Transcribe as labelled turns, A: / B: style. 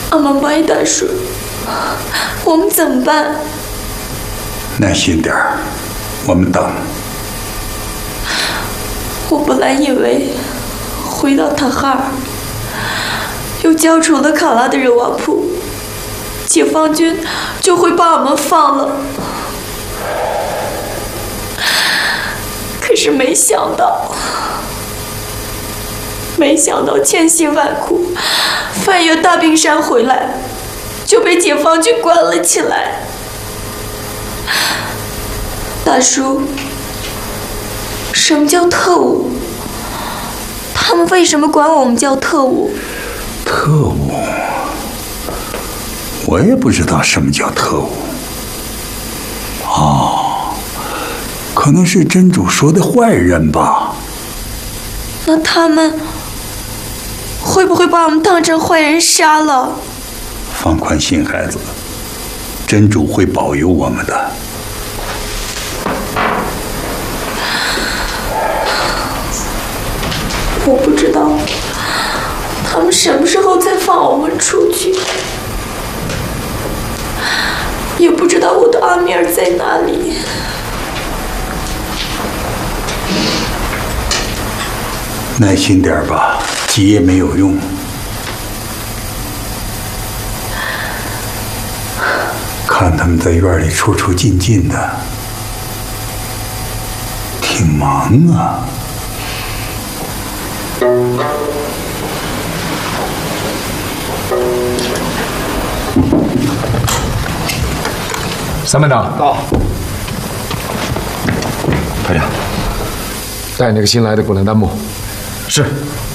A: 阿玛白大叔，我们怎么办？
B: 耐心点儿，我们等。
A: 我本来以为回到塔哈尔，又交出了卡拉的热瓦铺，解放军就会把我们放了。可是没想到千辛万苦翻越大冰山回来，就被解放军关了起来。大叔，什么叫特务？他们为什么管我们叫特务？
B: 特务？我也不知道什么叫特务。哦，可能是真主说的坏人吧。
A: 那他们会不会把我们当成坏人杀了？
B: 放宽心，孩子，真主会保佑我们的。
A: 我不知道他们什么时候再放我们出去，也不知道我的阿米尔在哪里。
B: 耐心点吧，急也没有用。看他们在院里出出进进的，挺忙啊。
C: 三班长
D: 到。
E: 排长，
C: 带那个新来的滚来弹幕。
E: 是。